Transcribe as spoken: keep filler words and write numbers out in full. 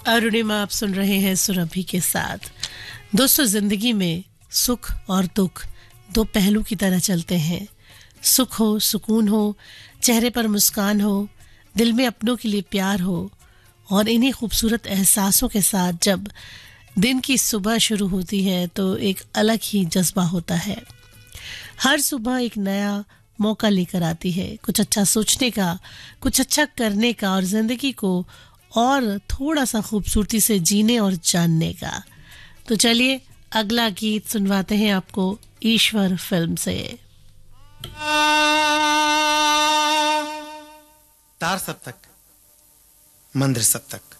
अरुणिमा आप सुन रहे हैं सुरभि के साथ। दोस्तों, जिंदगी में सुख और दुख दो पहलू की तरह चलते हैं। सुख हो, सुकून हो, चेहरे पर मुस्कान हो, दिल में अपनों के लिए प्यार हो, और इन्हीं खूबसूरत एहसासों के साथ जब दिन की सुबह शुरू होती है तो एक अलग ही जज्बा होता है। हर सुबह एक नया मौका लेकर आती है, कुछ अच्छा सोचने का, कुछ अच्छा करने का और जिंदगी को और थोड़ा सा खूबसूरती से जीने और जानने का। तो चलिए अगला गीत सुनवाते हैं आपको ईश्वर फिल्म से। तार सब तक, मंदिर सब तक।